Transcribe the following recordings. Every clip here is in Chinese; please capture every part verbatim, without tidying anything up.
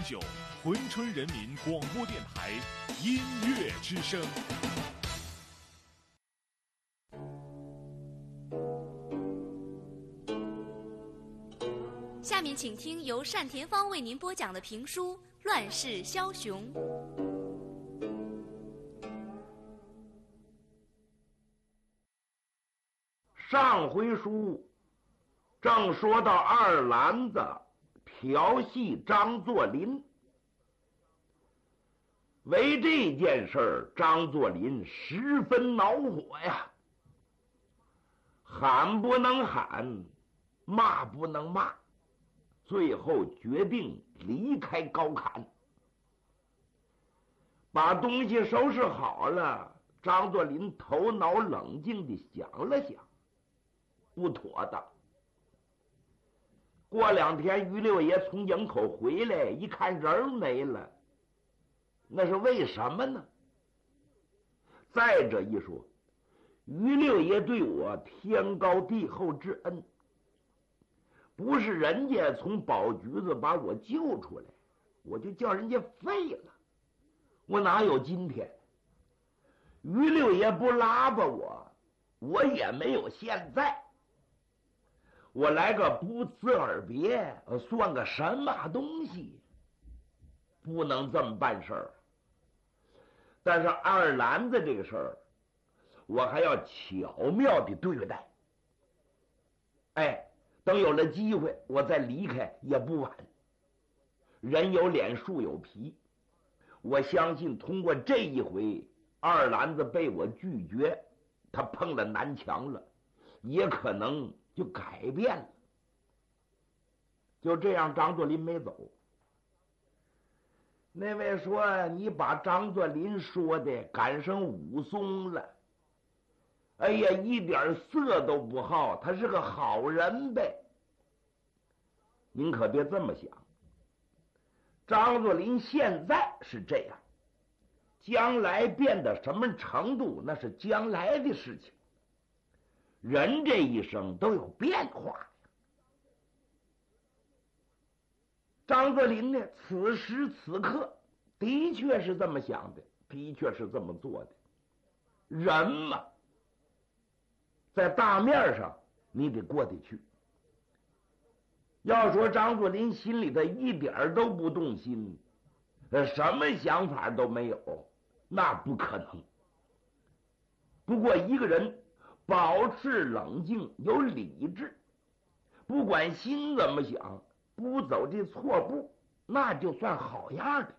九，珲春人民广播电台音乐之声。 下面请听由单田芳为您播讲的评书《乱世枭雄》。 上回书正说到二篮子调戏张作霖，为这件事儿，张作霖十分恼火呀，喊不能喊，骂不能骂，最后决定离开高坎，把东西收拾好了。张作霖头脑冷静地想了想，不妥当。过两天于六爷从营口回来，一看人没了，那是为什么呢？再者一说，于六爷对我天高地厚之恩，不是人家从宝局子把我救出来，我就叫人家废了，我哪有今天？于六爷不拉巴我，我也没有现在。我来个不辞而别，算个什么东西？不能这么办事儿。但是二篮子这个事儿，我还要巧妙地对待。哎，等有了机会，我再离开也不晚。人有脸，树有皮，我相信通过这一回，二篮子被我拒绝，他碰了南墙了，也可能就改变了。就这样，张作霖没走。那位说你把张作霖说的赶上武松了，哎呀，一点色都不好，他是个好人呗。您可别这么想，张作霖现在是这样，将来变到什么程度，那是将来的事情。人这一生都有变化。张作霖呢，此时此刻的确是这么想的，的确是这么做的。人嘛，在大面上你得过得去。要说张作霖心里头一点都不动心，什么想法都没有，那不可能。不过一个人保持冷静，有理智，不管心怎么想，不走这错步，那就算好样的。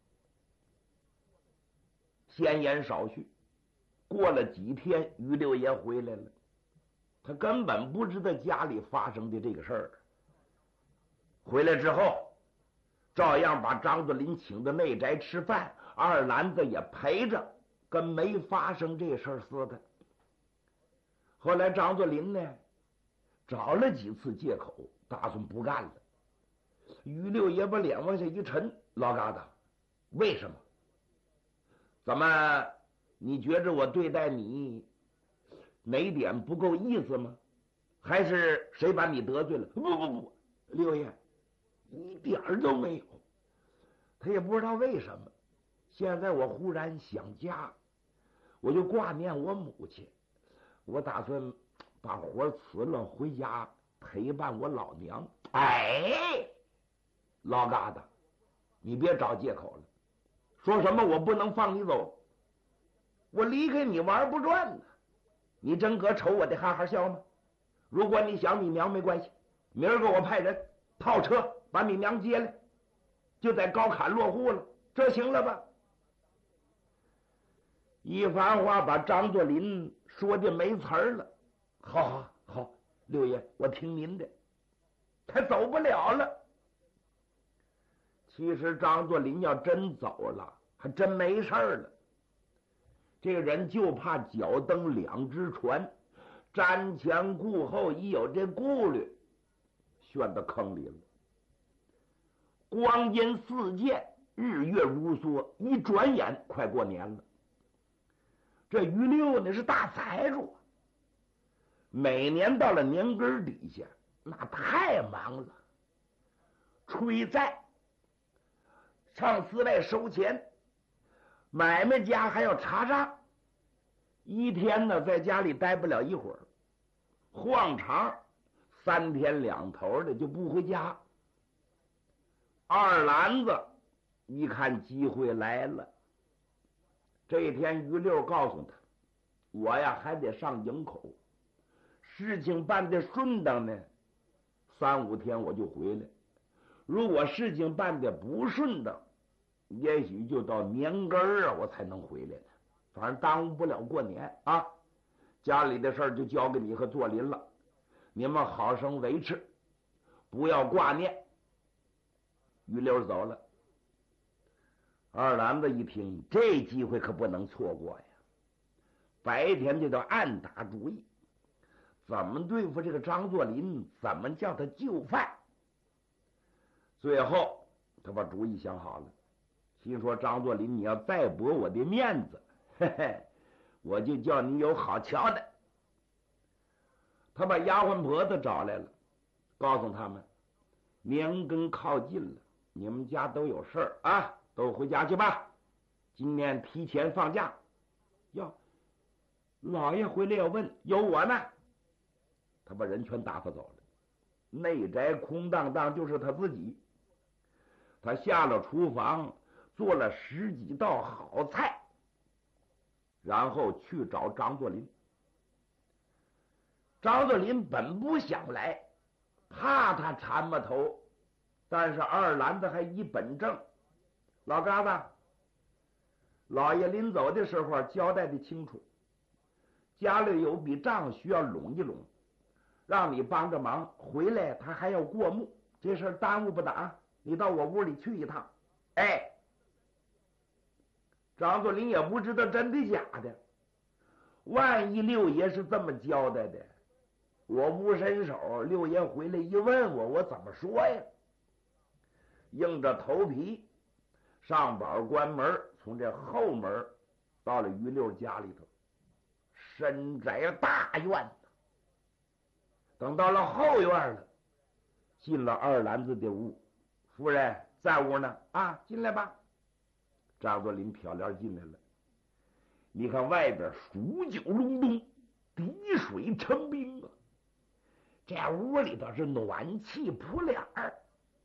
闲言少叙，过了几天，于六爷回来了，他根本不知道家里发生的这个事儿。回来之后，照样把张作霖请到内宅吃饭，二篮子也陪着，跟没发生这事儿似的。后来张作霖呢，找了几次借口，打算不干了。于六爷把脸往下一沉，老疙瘩，为什么？怎么你觉着我对待你哪点不够意思吗？还是谁把你得罪了？不不不，六爷一点儿都没有。他也不知道为什么，现在我忽然想家，我就挂念我母亲，我打算把活辞了，回家陪伴我老娘。哎，老疙瘩，你别找借口了，说什么我不能放你走，我离开你玩不转呢。你真搁瞅我的哈哈笑吗？如果你想你娘没关系，明儿个我派人套车把你娘接来，就在高坎落户了，这行了吧？一番话把张作霖说的没词儿了。好好好，六爷，我听您的。他走不了了。其实张作霖要真走了，还真没事了。这个人就怕脚蹬两只船，瞻前顾后，一有这顾虑，陷到坑里了。光阴似箭，日月如梭，一转眼快过年了。这于六呢是大财主，每年到了年根底下，那太忙了，催债， 上寺外收钱，买卖家还要查账，一天呢在家里待不了一会儿，晃长三天两头的就不回家。二篮子一看机会来了，这一天于六告诉他，我呀还得上营口，事情办得顺当呢，三五天我就回来，如果事情办得不顺当，也许就到年根儿啊我才能回来呢，反正耽误不了过年啊。家里的事儿就交给你和作霖了，你们好生维持，不要挂念。于六走了。二篮子一听，这机会可不能错过呀，白天就得暗打主意，怎么对付这个张作霖，怎么叫他就范。最后他把主意想好了，心说张作霖，你要再驳我的面子，嘿嘿，我就叫你有好瞧的。他把丫鬟婆子找来了，告诉他们年根靠近了，你们家都有事儿啊，都回家去吧，今年提前放假。哟，老爷回来要问有我呢。他把人全打发走了，内宅空荡荡，就是他自己。他下了厨房，做了十几道好菜，然后去找张作霖。张作霖本不想来，怕他缠嘛头，但是二篮子还一本正。老疙瘩，老爷临走的时候交代的清楚，家里有笔账需要拢一拢，让你帮着忙，回来他还要过目，这事耽误不打，你到我屋里去一趟。哎，张作霖也不知道真的假的，万一六爷是这么交代的，我不伸手，六爷回来一问我，我怎么说呀？硬着头皮上板关门，从这后门到了于六家里头，深宅大院。等到了后院了，进了二篮子的屋，夫人在屋呢啊，进来吧。张作霖漂亮进来了，你看外边数九隆冬，滴水成冰啊，这屋里头是暖气扑脸儿，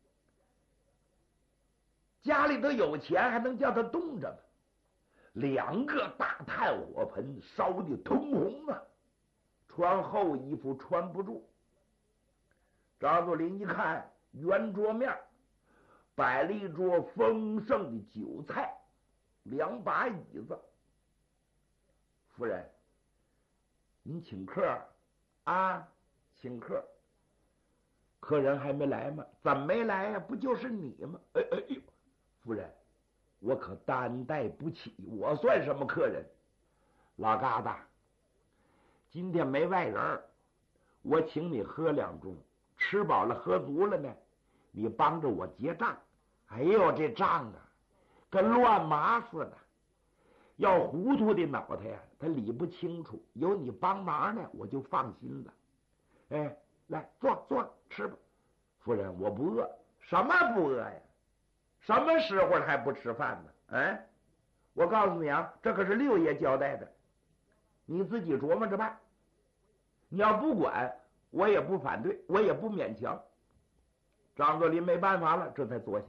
家里头有钱还能叫他冻着吗？两个大炭火盆烧的通红啊，穿厚衣服穿不住。张作霖一看圆桌面摆了一桌丰盛的酒菜，两把椅子。夫人，您请客啊？请客。客人还没来吗？怎么没来呀？不就是你吗？哎哎呦，夫人，我可担待不起，我算什么客人？老疙瘩，今天没外人，我请你喝两盅，吃饱了喝足了呢，你帮着我结账。哎呦，这账啊跟乱麻似的，要糊涂的脑袋呀他理不清楚，有你帮忙呢我就放心了。哎，来坐坐吃吧。夫人，我不饿。什么不饿呀？什么时候还不吃饭呢？哎，我告诉你啊，这可是六爷交代的，你自己琢磨着办。你要不管，我也不反对，我也不勉强。张作霖没办法了，这才坐下。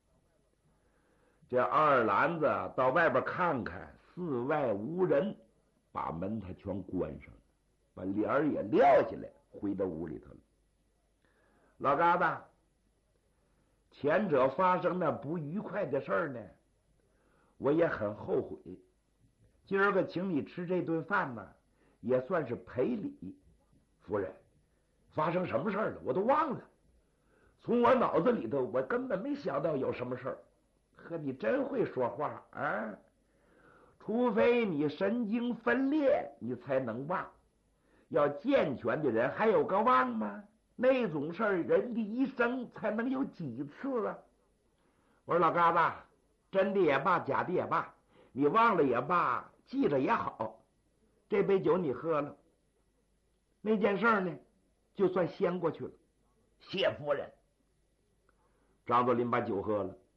这二篮子到外边看看，寺外无人，把门他全关上了，把帘儿也撂下来，回到屋里头了。老疙瘩，前者发生那不愉快的事儿呢，我也很后悔。今儿个请你吃这顿饭呢，也算是赔礼。夫人，发生什么事儿了？我都忘了，从我脑子里头我根本没想到有什么事儿。呵，你真会说话啊！除非你神经分裂，你才能忘。要健全的人还有个忘吗？那种事儿，人的一生才能有几次啊？我说老疙瘩，真的也罢，假的也罢，你忘了也罢，记着也好。这杯酒你喝了，那件事呢，就算掀过去了。谢夫人。张作霖把酒喝了，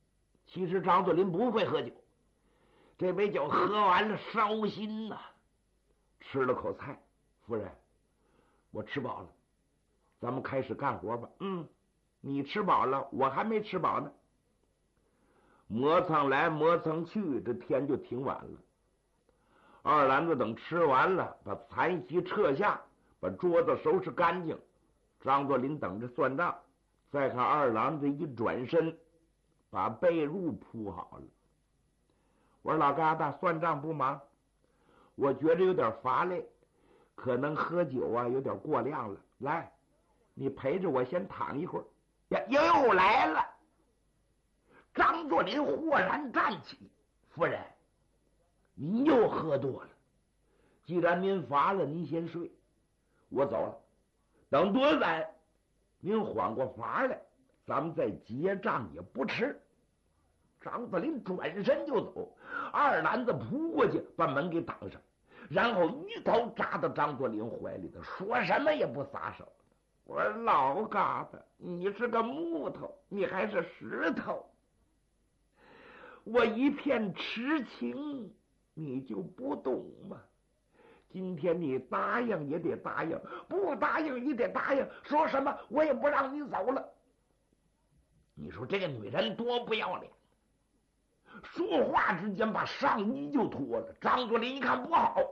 其实张作霖不会喝酒，这杯酒喝完了烧心呐、啊。吃了口菜，夫人，我吃饱了，咱们开始干活吧。嗯，你吃饱了，我还没吃饱呢。磨蹭来磨蹭去，这天就挺晚了。二篮子等吃完了，把残席撤下，把桌子收拾干净。张作霖等着算账，再看二篮子一转身，把被褥铺好了。我说老疙瘩，算账不忙，我觉着有点乏累，可能喝酒啊有点过量了。来，你陪着我先躺一会儿。呀，又来了！张作霖豁然站起，夫人，您又喝多了，既然您乏了，您先睡，我走了。等多晚您缓过乏来，咱们再结账也不迟。张作霖转身就走，二篮子扑过去把门给挡上，然后一头扎到张作霖怀里头，说什么也不撒手。我说老疙瘩，你是个木头，你还是石头，我一片痴情你就不懂吗？今天你答应也得答应，不答应也得答应，说什么我也不让你走了。你说这个女人多不要脸，说话之间把上衣就脱了。张作霖一看不好，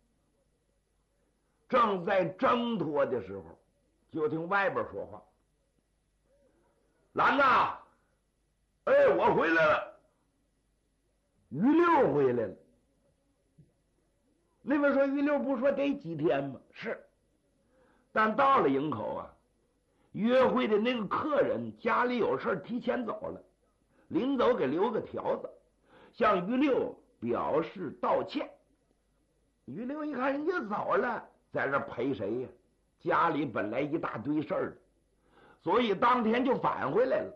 正在挣脱的时候，就听外边说话：兰呐，哎，我回来了。于六回来了。那边说于六不说得几天吗？是，但到了营口啊，约会的那个客人家里有事提前走了，临走给留个条子，向于六表示道歉。于六一看人家走了，在这陪谁呀？家里本来一大堆事儿，所以当天就返回来了。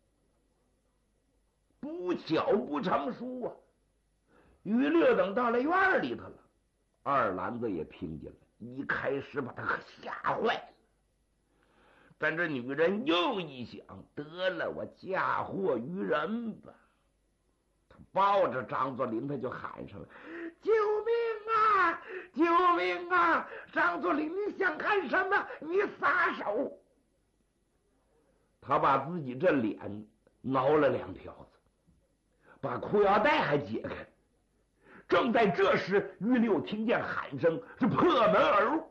不巧不成书啊！于六等到了院里头了，二篮子也听见了，一开始把他吓坏了。但这女人又一想，得了，我嫁祸于人吧。他抱着张作霖，他就喊上了：救命啊！救命啊！张作霖，你想干什么？你撒手！他把自己这脸挠了两条子，把裤腰带还解开。正在这时，于六听见喊声，是破门而入，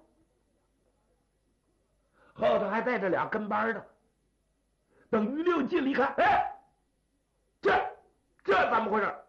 后头还带着俩跟班的。等于六进来一看，哎，这这怎么回事？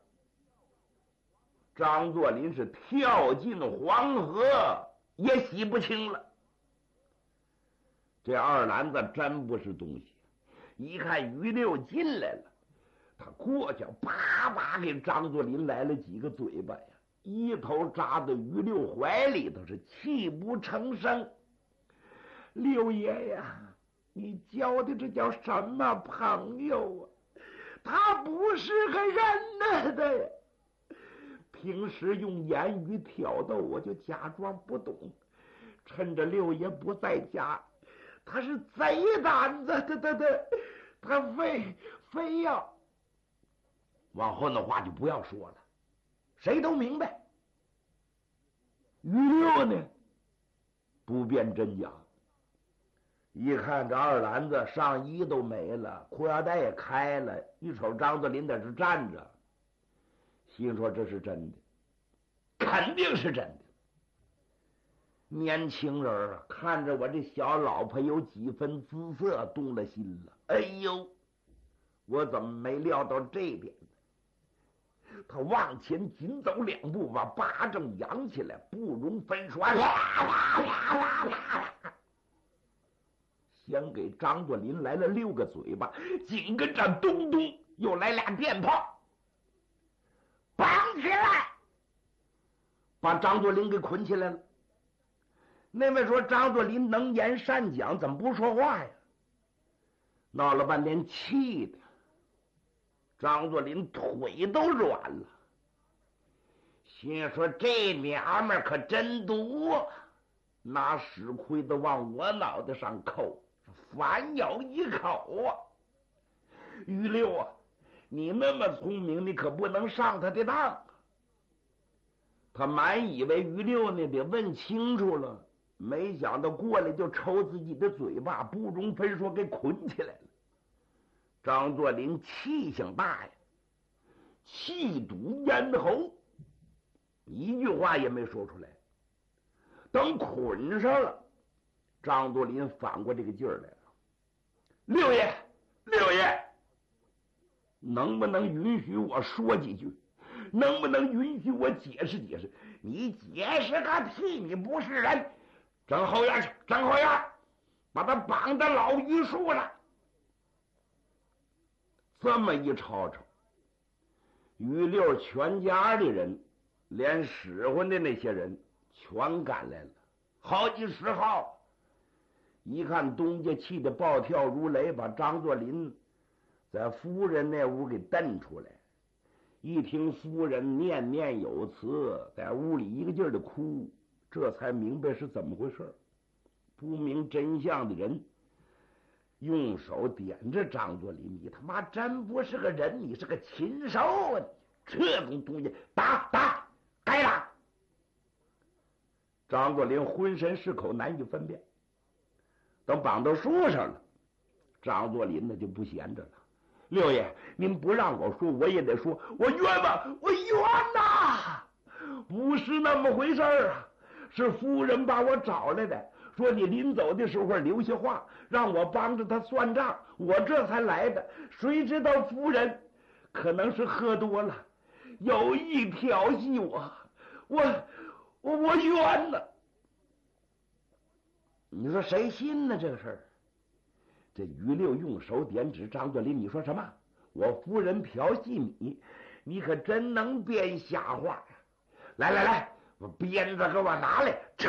张作霖是跳进黄河也洗不清了。这二篮子真不是东西，一看于六进来了，他过去啪啪给张作霖来了几个嘴巴呀，一头扎到于六怀里头，是泣不成声。六爷呀，你交的这叫什么朋友啊？他不是个人呢的呀！平时用言语挑逗，我就假装不懂，趁着六爷不在家，他是贼胆子，他他他他非非要。往后的话就不要说了，谁都明白。于六呢，不辨真假，一看这二篮子上衣都没了，裤腰带也开了，一瞅张作霖在这站着，心说这是真的，肯定是真的。年轻人啊，看着我这小老婆有几分姿色，动了心了。哎呦，我怎么没料到这点呢？他往前紧走两步，把巴掌扬起来，不容分说，先给张作霖来了六个嘴巴，紧跟着咚咚又来俩电炮，绑起来，把张作霖给捆起来了。那位说张作霖能言善讲，怎么不说话呀？闹了半天，气的张作霖腿都软了，心说这娘们可真毒，拿屎盔子往我脑袋上扣，反咬一口啊！于六啊， 你那么聪明，你可不能上他的当。他满以为于六呢得问清楚了，没想到过来就抽自己的嘴巴，不容分说给捆起来了。张作霖气性大呀，气堵咽喉，一句话也没说出来。等捆上了，张作霖反过这个劲儿来了。六爷，六爷，能不能允许我说几句？能不能允许我解释解释？你解释个屁！你不是人！整后院去，整后院，把他绑到老榆树了。这么一吵吵，于六全家的人，连使唤的那些人全赶来了，好几十号。一看东家气得暴跳如雷，把张作霖在夫人那屋给蹬出来。一听夫人念念有词，在屋里一个劲儿的哭，这才明白是怎么回事。不明真相的人用手点着张作霖：“你他妈真不是个人，你是个禽兽啊！这种东西打打，该打！”张作霖浑身是口，难以分辨。等绑到树上了，张作霖呢就不闲着了。六爷，您不让我说，我也得说，我冤枉，我冤呐！不是那么回事啊，是夫人把我找来的，说你临走的时候留下话，让我帮着他算账，我这才来的。谁知道夫人可能是喝多了，有意调戏我，我我我冤呐！你说谁信呢？这个事儿？这于六用手点指张作霖：“你说什么？我夫人调戏你？你可真能编瞎话呀！来来来，我鞭子给我拿来，抽！”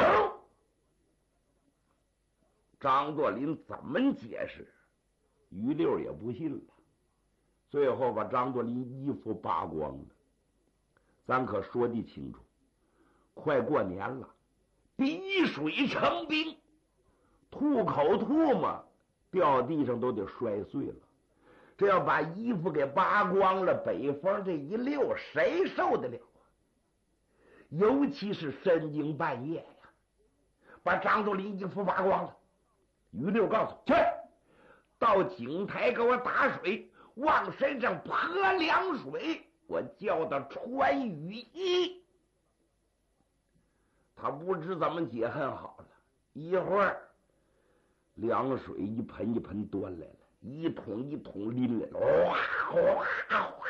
张作霖怎么解释，于六也不信了。最后把张作霖衣服扒光了。咱可说得清楚，快过年了，滴水成冰，吐口唾沫掉地上都得摔碎了。这要把衣服给扒光了，北风这一溜，谁受得了啊？尤其是深更半夜呀，把张作霖衣服扒光了。于六告诉去，到井台给我打水，往身上泼凉水，我叫他穿雨衣。他不知怎么解恨好了，一会儿凉水一盆一盆端来了，一桶一桶拎来了，哗哗哗，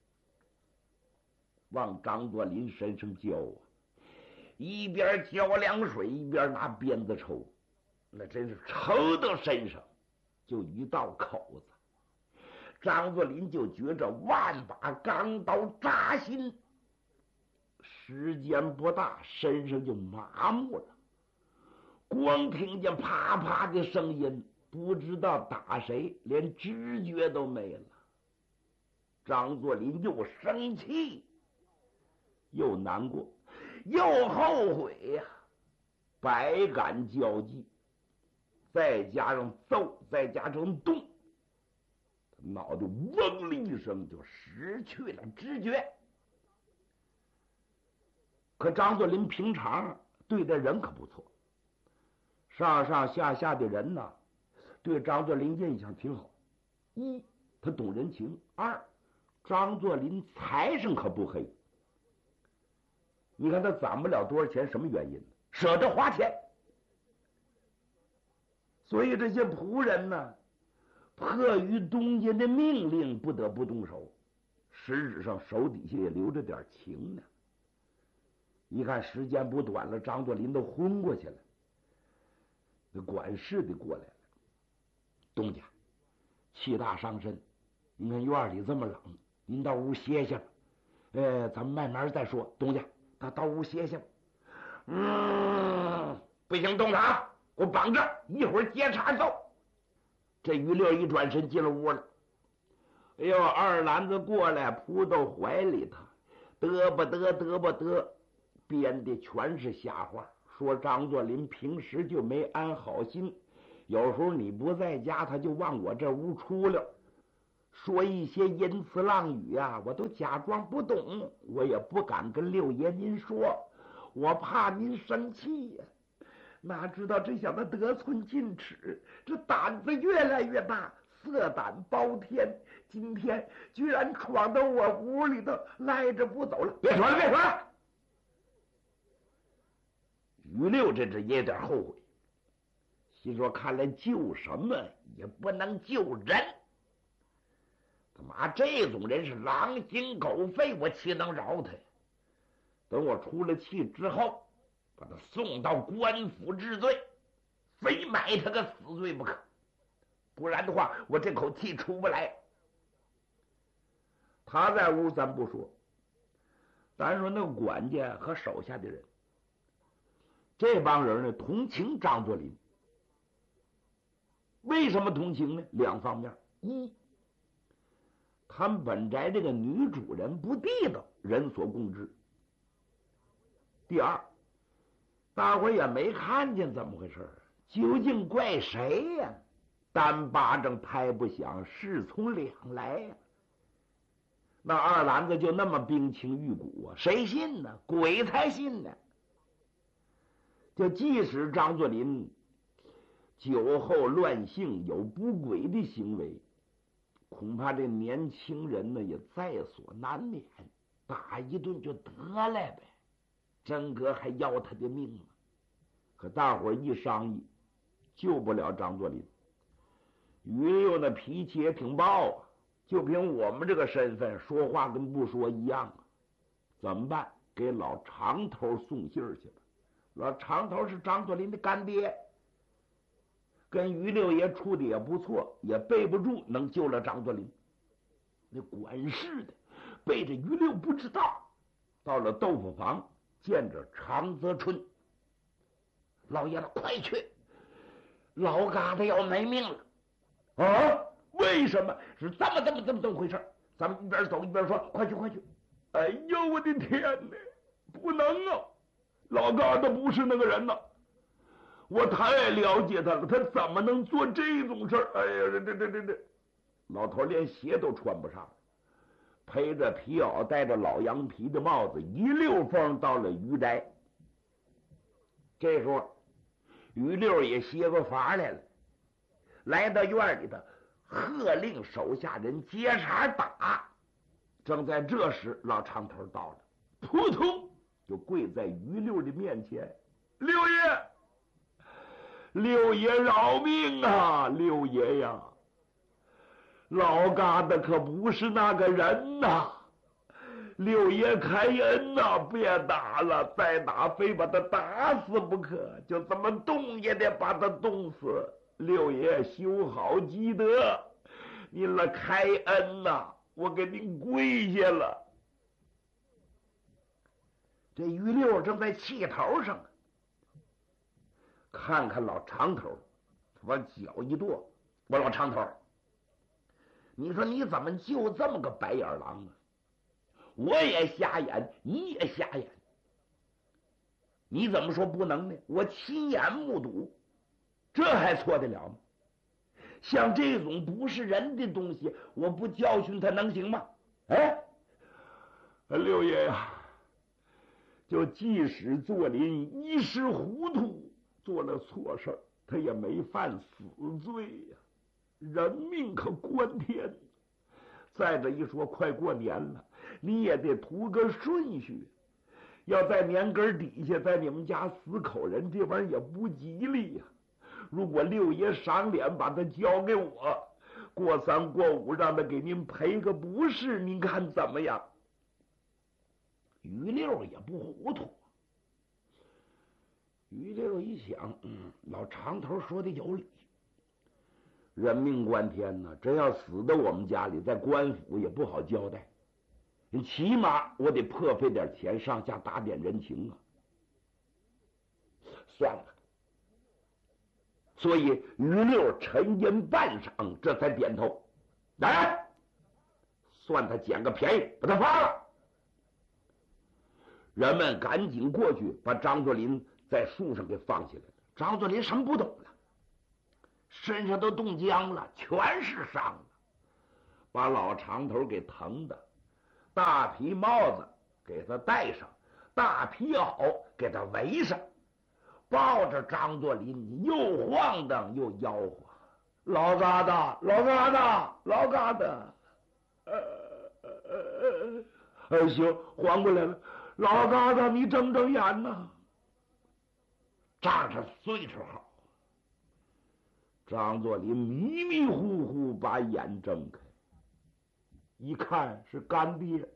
往张作霖身上浇啊！一边浇凉水，一边拿鞭子抽，那真是抽到身上就一道口子。张作霖就觉着万把钢刀扎心，时间不大，身上就麻木了。光听见啪啪的声音，不知道打谁，连知觉都没了。张作霖又生气又难过又后悔呀、啊，百感交集，再加上揍，再加上动，他脑袋嗡的一声就失去了知觉。可张作霖平常对待人可不错，上上下下的人呢，对张作霖印象挺好。一，他懂人情；二，张作霖财上可不黑。你看他攒不了多少钱，什么原因呢？舍得花钱。所以这些仆人呢，迫于东家的命令，不得不动手，实质上手底下也留着点情呢。一看时间不短了，张作霖都昏过去了。那管事的过来了，东家气大伤身，你看院里这么冷，您到屋歇歇吧。呃，咱们慢慢再说。东家，他到屋歇歇吧。嗯，不行，动他，给我绑着，一会儿接茬揍。这于六一转身进了屋了。哎呦，二篮子过来扑到怀里头，嘚吧嘚嘚吧嘚，编的全是瞎话。说张作霖平时就没安好心，有时候你不在家，他就往我这屋出溜。 说一些淫词浪语呀、啊，我都假装不懂，我也不敢跟六爷您说，我怕您生气呀、啊。哪知道这小子得寸进尺，这胆子越来越大，色胆包天，今天居然闯到我屋里头赖着不走了。别说了，别说了。于六这只也有点后悔，心说看来救什么也不能救人。他妈这种人是狼心狗肺，我岂能饶他呀？等我出了气之后，把他送到官府治罪，非埋他个死罪不可，不然的话我这口气出不来。他在屋咱不说，咱说那个管家和手下的人，这帮人呢同情张作霖。为什么同情呢？两方面，一，他们本宅这个女主人不地道，人所共知。第二，大伙也没看见怎么回事，究竟怪谁呀？单巴掌拍不响，事从两来呀。那二篮子就那么冰清玉骨啊，谁信呢？鬼才信呢。就即使张作霖酒后乱性，有不轨的行为，恐怕这年轻人呢也在所难免，打一顿就得了呗，真哥还要他的命吗？可大伙一商议，救不了张作霖。于六那脾气也挺暴啊，就凭我们这个身份，说话跟不说一样啊。怎么办？给老长头送信儿去吧。老长头是张作霖的干爹，跟于六爷处的也不错，也背不住能救了张作霖。那管事的背着于六不知道，到了豆腐房见着常泽春。老爷子快去，老疙瘩要没命了。啊？为什么？是这么这么这么这么回事？咱们一边走一边说，快去快去。哎呦我的天哪，不能啊，老疙瘩不是那个人呐，我太了解他了，他怎么能做这种事儿？哎呀，这这这这这，老头连鞋都穿不上，披着皮袄，戴着老羊皮的帽子，一溜风到了于宅。这时候于六也歇过法来了，来到院里头，喝令手下人接茬打。正在这时，老长头到了，扑通就跪在于六的面前：“六爷，六爷饶命啊！六爷呀，老疙瘩可不是那个人呐！六爷开恩呐，别打了，再打非把他打死不可，就这么冻也得把他冻死。六爷修好积德，您了开恩呐，我给您跪下了。”这于六正在气头上，看看老长头，往脚一跺：“我老长头，你说你怎么就这么个白眼狼啊？我也瞎眼，你也瞎眼，你怎么说不能呢？我亲眼目睹，这还错得了吗？像这种不是人的东西，我不教训他能行吗？哎，六爷呀，就即使作霖一时糊涂做了错事，他也没犯死罪呀、啊，人命可关天。再者一说，快过年了，你也得图个顺序，要在年根底下，在你们家死口人，这玩意儿也不吉利呀、啊。如果六爷赏脸把他交给我，过三过五让他给您赔个不是，您看怎么样？于六也不糊涂。于六一想，嗯，老长头说的有理，人命关天呢，真要死到我们家里，在官府也不好交代，起码我得破费点钱上下打点人情啊。算了。所以于六沉吟半晌，这才点头：“来，算他捡个便宜，把他发了。”人们赶紧过去把张作霖在树上给放下来了。张作霖什么不懂了，身上都冻僵了，全是伤了， 把老长头给疼的，大皮帽子给他戴上，大皮袄给他围上，抱着张作霖又晃荡又吆喝：“老疙瘩，老疙瘩，老疙瘩！”呃呃呃呃，行，缓过来了。老疙瘩，你睁睁眼呐！仗着岁数好，张作霖迷迷糊糊把眼睁开，一看是干爹。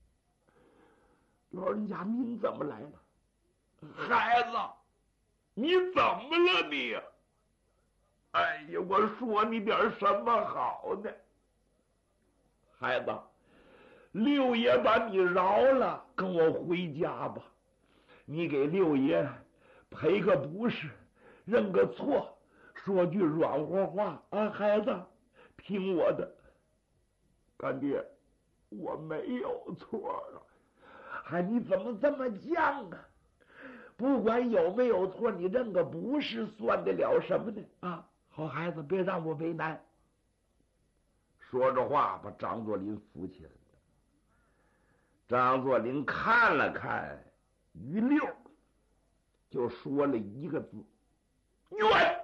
老人家，您怎么来了？孩子，你怎么了你？哎呀，我说你点什么好呢？孩子，六爷把你饶了，跟我回家吧。你给六爷赔个不是，认个错，说句软和话啊，孩子，听我的。干爹，我没有错啊。哎，你怎么这么犟啊？不管有没有错，你认个不是，算得了什么呢？啊，好孩子，别让我为难。说着话，把张作霖扶起来了。张作霖看了看于六，就说了一个字：冤。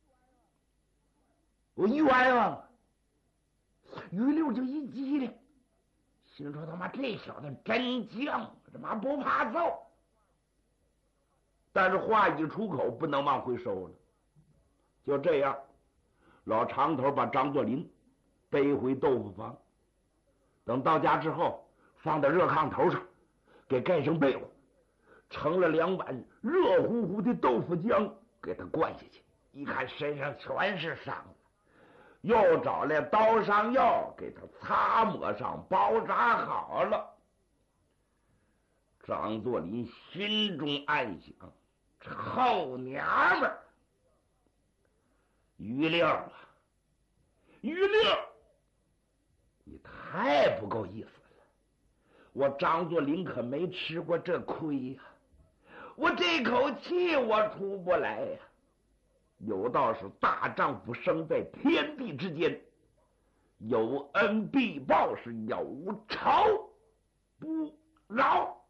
我冤枉。于六就一激灵，心说他妈这小子真犟，他妈不怕揍。但是话一出口，不能往回收了。就这样，老长头把张作霖背回豆腐房，等到家之后，放在热炕头上，给盖上被窝，盛了两碗热乎乎的豆腐浆给他灌下去。一看身上全是伤了，又找来刀伤药给他擦抹上，包扎好了。张作霖心中暗想：臭娘们儿，于六啊，于六，你太不够意思了！我张作霖可没吃过这亏呀、啊，我这口气我出不来呀、啊。有道是大丈夫生在天地之间，有恩必报，是有仇不饶。